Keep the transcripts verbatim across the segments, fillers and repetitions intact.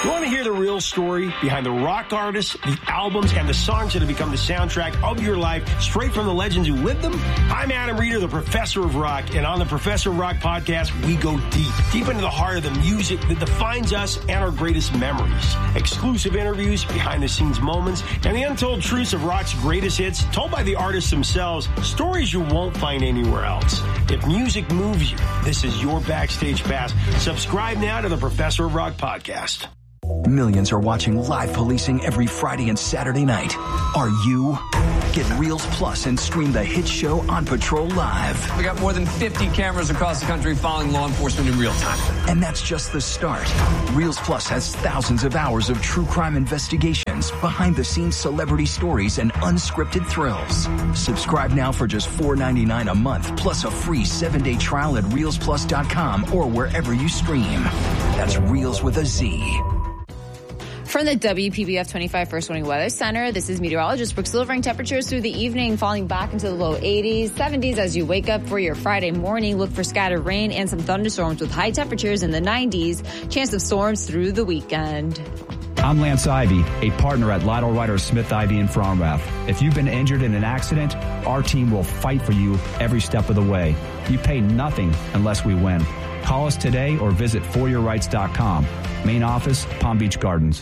You want to hear the real story behind the rock artists, the albums, and the songs that have become the soundtrack of your life, straight from the legends who lived them? I'm Adam Reeder, the Professor of Rock, and on the Professor of Rock podcast, we go deep, deep into the heart of the music that defines us and our greatest memories. Exclusive interviews, behind-the-scenes moments, and the untold truths of rock's greatest hits, told by the artists themselves, stories you won't find anywhere else. If music moves you, this is your backstage pass. Subscribe now to the Professor of Rock podcast. Millions are watching live policing every Friday and Saturday night. Are you? Get Reels Plus and stream the hit show On Patrol live. We got more than fifty cameras across the country following law enforcement in real time. And that's just the start. Reels Plus has thousands of hours of true crime investigations, behind-the-scenes celebrity stories, and unscripted thrills. Subscribe now for just four ninety-nine a month, plus a free seven-day trial at reels plus dot com or wherever you stream. That's Reels with a Z. From the W P B F twenty-five First Warning Weather Center, this is meteorologist Brooke Silvering. Temperatures through the evening falling back into the low eighties, seventies as you wake up for your Friday morning. Look for scattered rain and some thunderstorms with high temperatures in the nineties. Chance of storms through the weekend. I'm Lance Ivy, a partner at Lytle Ryder Smith Ivy in Fromrath. If you've been injured in an accident, our team will fight for you every step of the way. You pay nothing unless we win. Call us today or visit for your rights dot com. Main office, Palm Beach Gardens.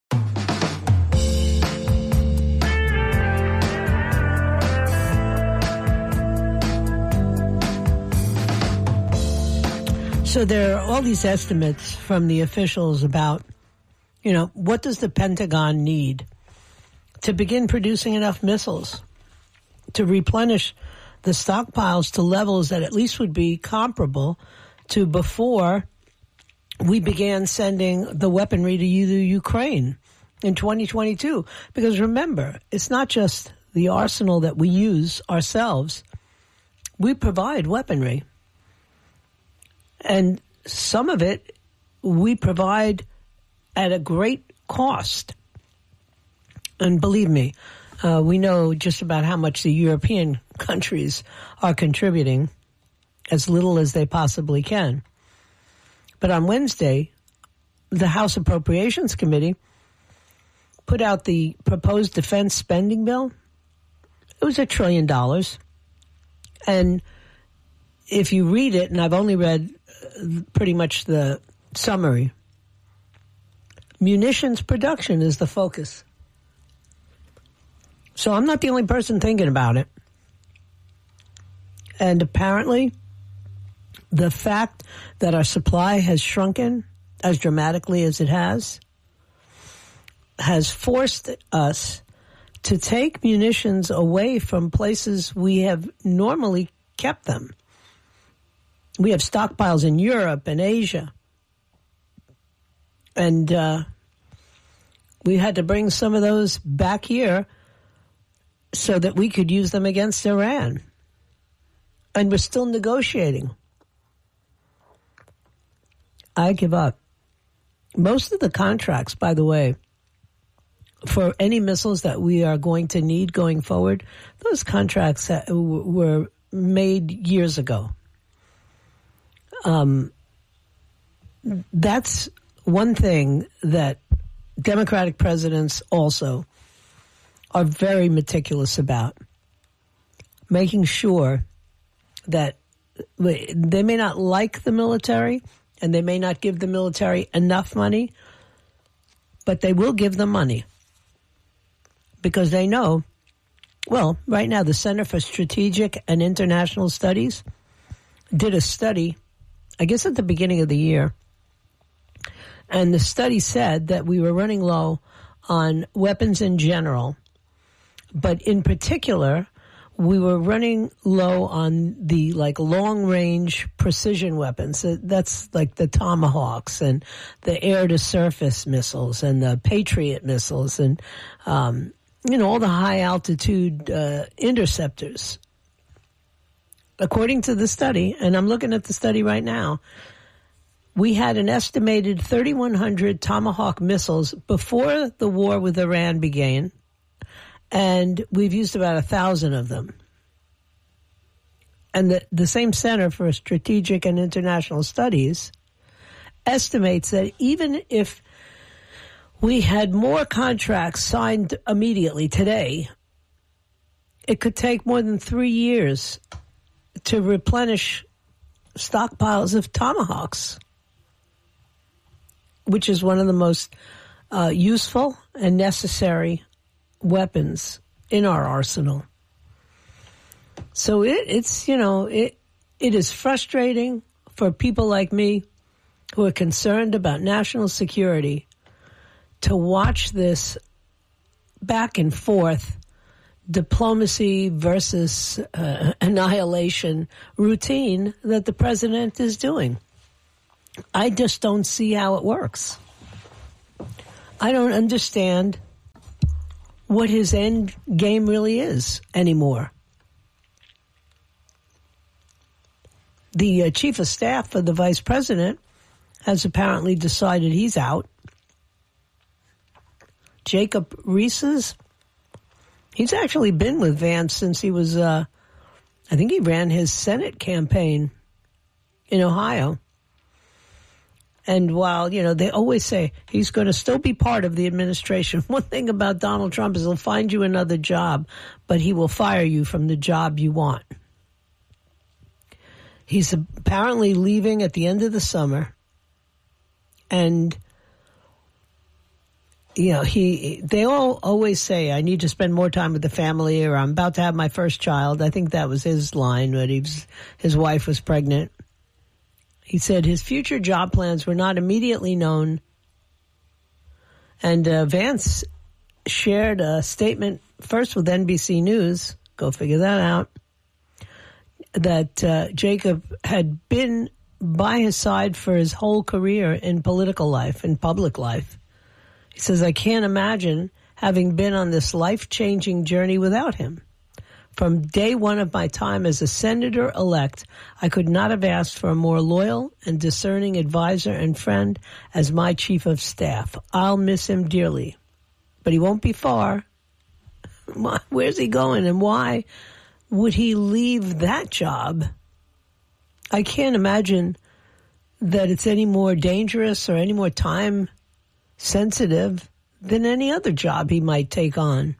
So there are all these estimates from the officials about, you know, what does the Pentagon need to begin producing enough missiles to replenish the stockpiles to levels that at least would be comparable to before we began sending the weaponry to Ukraine in twenty twenty-two. Because remember, it's not just the arsenal that we use ourselves. We provide weaponry. And some of it we provide at a great cost. And believe me, uh, we know just about how much the European countries are contributing, as little as they possibly can. But on Wednesday, the House Appropriations Committee put out the proposed defense spending bill. It was a trillion dollars. And if you read it, and I've only read pretty much the summary, munitions production is the focus. So I'm not the only person thinking about it. And apparently, the fact that our supply has shrunken as dramatically as it has, has forced us to take munitions away from places we have normally kept them. We have stockpiles in Europe and Asia. And uh, we had to bring some of those back here so that we could use them against Iran. And we're still negotiating. I give up. Most of the contracts, by the way, for any missiles that we are going to need going forward, those contracts were made years ago. Um, that's one thing that Democratic presidents also are very meticulous about, making sure that they may not like the military and they may not give the military enough money, but they will give them money because they know, well, right now the Center for Strategic and International Studies did a study, I guess at the beginning of the year, and the study said that we were running low on weapons in general, but in particular, we were running low on the like long-range precision weapons. That's like the Tomahawks and the air-to-surface missiles and the Patriot missiles and, um, you know, all the high-altitude uh, interceptors. According to the study, and I'm looking at the study right now, we had an estimated thirty-one hundred Tomahawk missiles before the war with Iran began, and we've used about a thousand of them. And the, the same Center for Strategic and International Studies estimates that even if we had more contracts signed immediately today, it could take more than three years to replenish stockpiles of Tomahawks, which is one of the most uh, useful and necessary weapons in our arsenal. So it, it's, you know, it it is frustrating for people like me who are concerned about national security to watch this back and forth diplomacy versus uh, annihilation routine that the president is doing. I just don't see how it works. I don't understand what his end game really is anymore. The uh, chief of staff for the vice president has apparently decided he's out. Jacob Reeses, he's actually been with Vance since he was, uh, I think he ran his Senate campaign in Ohio. And while, you know, they always say he's going to still be part of the administration, one thing about Donald Trump is he'll find you another job, but he will fire you from the job you want. He's apparently leaving at the end of the summer. And, you know, he, they all always say, I need to spend more time with the family, or I'm about to have my first child. I think that was his line when he was, his wife was pregnant. He said his future job plans were not immediately known. And uh, Vance shared a statement first with N B C News, go figure that out, that uh, Jacob had been by his side for his whole career in political life, in public life. He says, I can't imagine having been on this life-changing journey without him. From day one of my time as a senator-elect, I could not have asked for a more loyal and discerning advisor and friend as my chief of staff. I'll miss him dearly, but he won't be far. Where's he going, and why would he leave that job? I can't imagine that it's any more dangerous or any more time sensitive than any other job he might take on.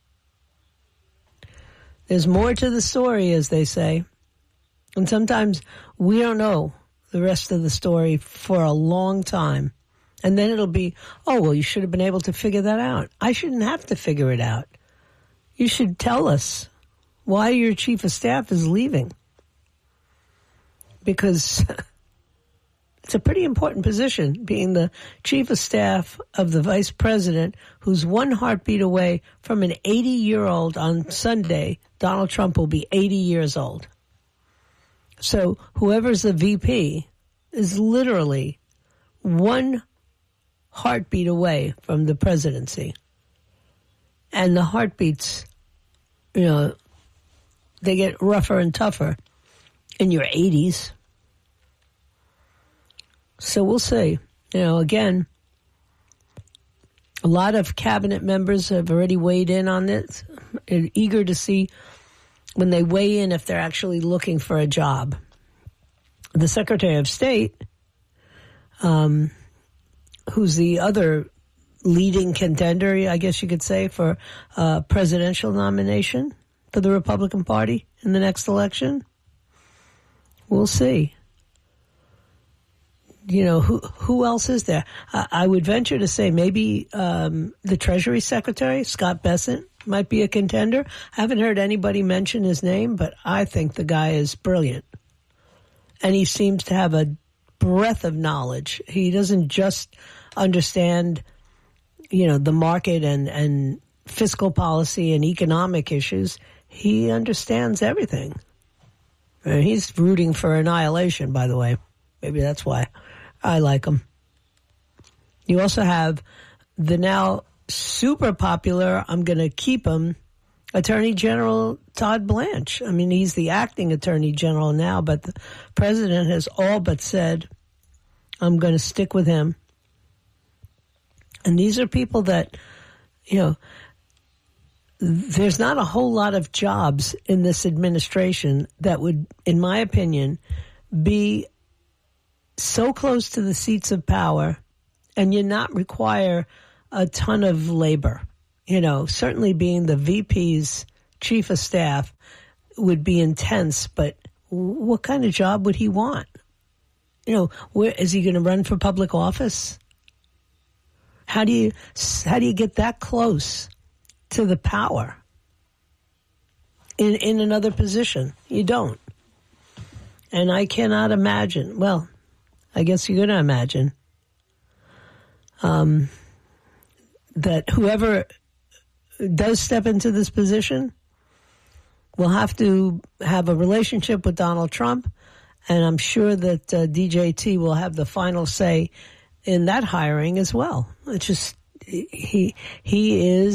There's more to the story, as they say. And sometimes we don't know the rest of the story for a long time. And then it'll be, oh, well, you should have been able to figure that out. I shouldn't have to figure it out. You should tell us why your chief of staff is leaving. Because it's a pretty important position, being the chief of staff of the vice president, who's one heartbeat away from an eighty-year-old on Sunday. Donald Trump will be eighty years old. So whoever's the V P is literally one heartbeat away from the presidency. And the heartbeats, you know, they get rougher and tougher in your eighties. So we'll see. You know, again, a lot of cabinet members have already weighed in on this, eager to see when they weigh in if they're actually looking for a job. The Secretary of State, um, who's the other leading contender, I guess you could say, for a presidential nomination for the Republican Party in the next election, we'll see. You know, who who else is there? I, I would venture to say maybe um, the Treasury Secretary, Scott Bessent, might be a contender. I haven't heard anybody mention his name, but I think the guy is brilliant. And he seems to have a breadth of knowledge. He doesn't just understand, you know, the market and, and fiscal policy and economic issues. He understands everything. And he's rooting for annihilation, by the way. Maybe that's why I like him. You also have the now super popular, I'm going to keep him, Attorney General Todd Blanche. I mean, he's the acting Attorney General now, but the president has all but said, I'm going to stick with him. And these are people that, you know, there's not a whole lot of jobs in this administration that would, in my opinion, be so close to the seats of power, and you not require a ton of labor. You know, certainly being the V P's chief of staff would be intense, but what kind of job would he want? You know, where is he going to run for public office? How do you how do you get that close to the power in in another position? You don't. And I cannot imagine. Well, I guess you're going to imagine um, that whoever does step into this position will have to have a relationship with Donald Trump, and I'm sure that uh, D J T will have the final say in that hiring as well. It's just he he is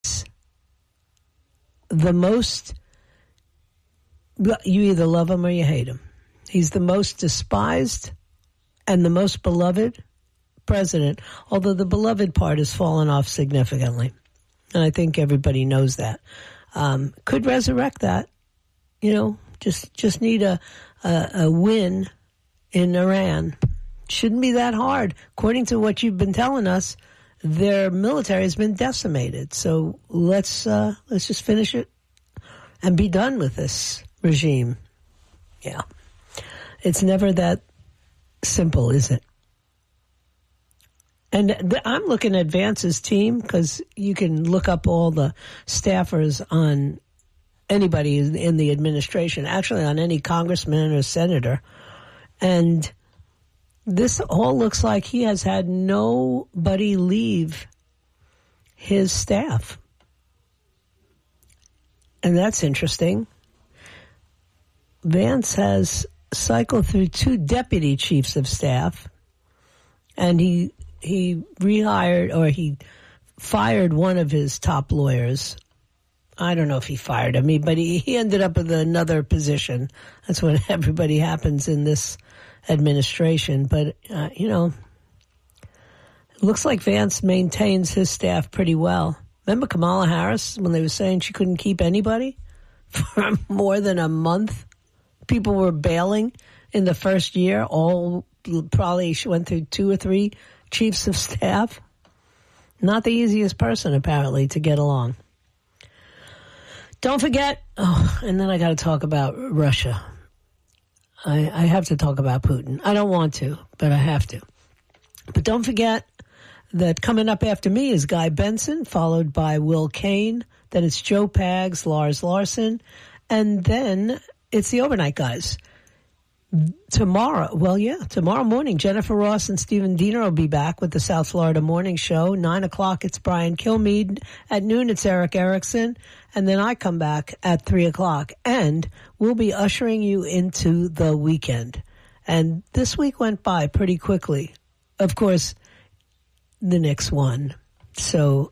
the most. You either love him or you hate him. He's the most despised and the most beloved president, although the beloved part has fallen off significantly. And I think everybody knows that. Um, could resurrect that, you know, just just need a, a, a win in Iran. Shouldn't be that hard. According to what you've been telling us, their military has been decimated. So let's uh, let's just finish it and be done with this regime. Yeah. It's never that simple, is it? And th- I'm looking at Vance's team because you can look up all the staffers on anybody in the administration, actually on any congressman or senator. And this all looks like he has had nobody leave his staff. And that's interesting. Vance has cycled through two deputy chiefs of staff, and he he rehired or he fired one of his top lawyers. I don't know if he fired him, but he, he ended up with another position. That's what everybody happens in this administration. But, uh, you know, it looks like Vance maintains his staff pretty well. Remember Kamala Harris when they were saying she couldn't keep anybody for more than a month? People were bailing in the first year. All probably she went through two or three chiefs of staff. Not the easiest person, apparently, to get along. Don't forget, oh, and then I got to talk about Russia. I, I have to talk about Putin. I don't want to, but I have to. But don't forget that coming up after me is Guy Benson, followed by Will Kane. Then it's Joe Pags, Lars Larson, and then it's the Overnight Guys. Tomorrow, well, yeah, tomorrow morning, Jennifer Ross and Stephen Diener will be back with the South Florida Morning Show. Nine o'clock, it's Brian Kilmeade. At noon, it's Eric Erickson. And then I come back at three o'clock. And we'll be ushering you into the weekend. And this week went by pretty quickly. Of course, the Knicks won. So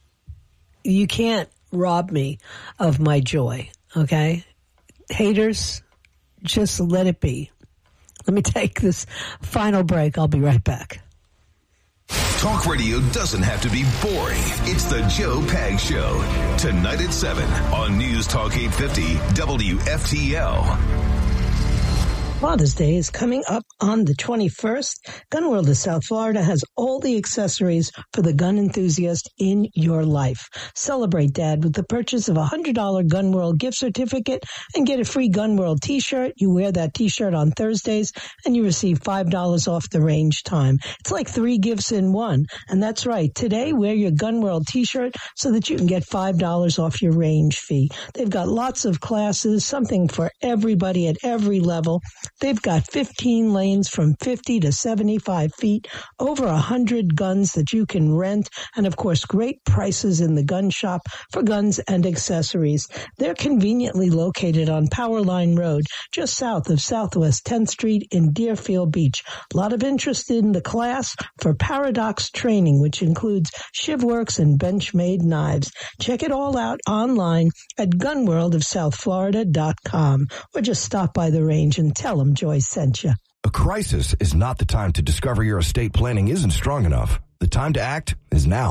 you can't rob me of my joy, okay? Haters, just let it be. Let me take this final break. I'll be right back. Talk radio doesn't have to be boring. It's the Joe Pags Show. Tonight at seven on News Talk eight fifty W F T L. Father's Day is coming up on the twenty-first. Gun World of South Florida has all the accessories for the gun enthusiast in your life. Celebrate, Dad, with the purchase of a one hundred dollars Gun World gift certificate and get a free Gun World t-shirt. You wear that t-shirt on Thursdays and you receive five dollars off the range time. It's like three gifts in one. And that's right. Today, wear your Gun World t-shirt so that you can get five dollars off your range fee. They've got lots of classes, something for everybody at every level. They've got fifteen lanes from fifty to seventy-five feet, over one hundred guns that you can rent, and of course, great prices in the gun shop for guns and accessories. They're conveniently located on Powerline Road, just south of Southwest tenth Street in Deerfield Beach. A lot of interest in the class for Paradox training, which includes ShivWorks and Benchmade knives. Check it all out online at gun world of south florida dot com, or just stop by the range and tell them Joy sent you. A crisis is not the time to discover your estate planning isn't strong enough. The time to act is now.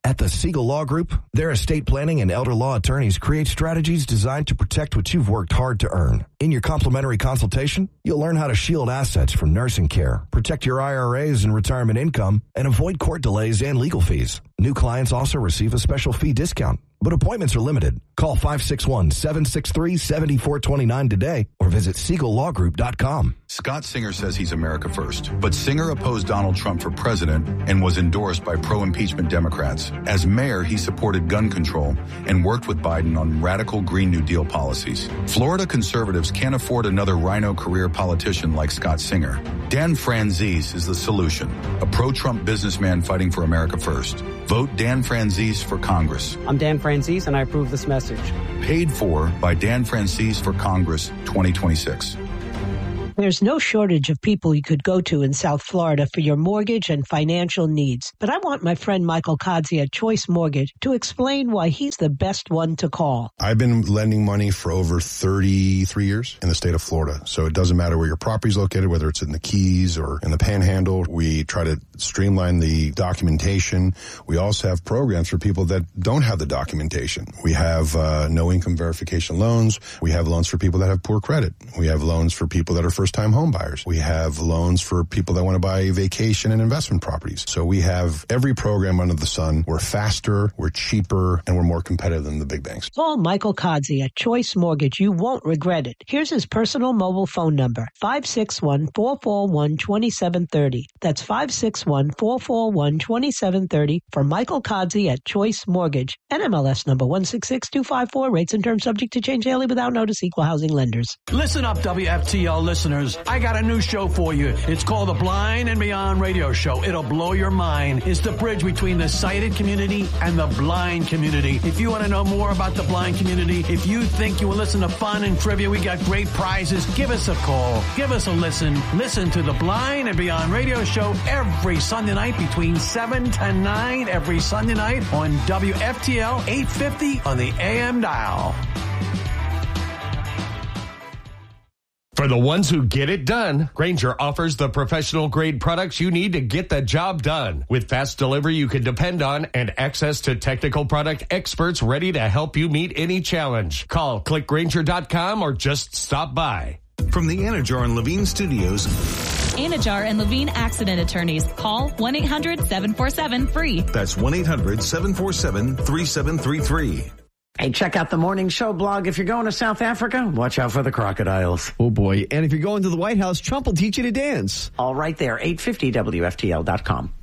At the Siegel Law Group, their estate planning and elder law attorneys create strategies designed to protect what you've worked hard to earn. In your complimentary consultation, you'll learn how to shield assets from nursing care, protect your I R As and retirement income, and avoid court delays and legal fees. New clients also receive a special fee discount, but appointments are limited. Call five six one, seven six three, seven four two nine today or visit siegel law group dot com. Scott Singer says he's America first, but Singer opposed Donald Trump for president and was endorsed by pro-impeachment Democrats. As mayor, he supported gun control and worked with Biden on radical Green New Deal policies. Florida conservatives can't afford another rhino career politician like Scott Singer. Dan Franzese is the solution, a pro-Trump businessman fighting for America first. Vote Dan Franzese for Congress. I'm Dan Franzese, and I approve this message. Paid for by Dan Franzese for Congress twenty twenty-six. There's no shortage of people you could go to in South Florida for your mortgage and financial needs. But I want my friend Michael Kodzie at Choice Mortgage to explain why he's the best one to call. I've been lending money for over thirty-three years in the state of Florida. So it doesn't matter where your property is located, whether it's in the Keys or in the Panhandle. We try to streamline the documentation. We also have programs for people that don't have the documentation. We have uh, no income verification loans. We have loans for people that have poor credit. We have loans for people that are first time home buyers. We have loans for people that want to buy vacation and investment properties. So we have every program under the sun. We're faster, we're cheaper, and we're more competitive than the big banks. Call Michael Kodzie at Choice Mortgage. You won't regret it. Here's his personal mobile phone number, five six one, four four one, two seven three zero. That's five six one, four four one, two seven three zero for Michael Kodzie at Choice Mortgage. N M L S number one six six two five four. Rates and terms subject to change daily without notice. Equal housing lenders. Listen up, W F T L listeners. I got a new show for you. It's called the Blind and Beyond Radio Show. It'll blow your mind. It's the bridge between the sighted community and the blind community. If you want to know more about the blind community, if you think you will listen to fun and trivia, we got great prizes. Give us a call. Give us a listen. Listen to the Blind and Beyond Radio Show every Sunday night between seven to nine every Sunday night on W F T L eight fifty on the A M dial. For the ones who get it done, Grainger offers the professional grade products you need to get the job done. With fast delivery you can depend on and access to technical product experts ready to help you meet any challenge. Call click grainger dot com or just stop by. From the Anajar and Levine Studios, Anajar and Levine Accident Attorneys. Call one eight hundred seven four seven free. That's one eight hundred seven four seven three seven three three. Hey, check out the Morning Show blog. If you're going to South Africa, watch out for the crocodiles. Oh, boy. And if you're going to the White House, Trump will teach you to dance. All right there, eight fifty W F T L dot com.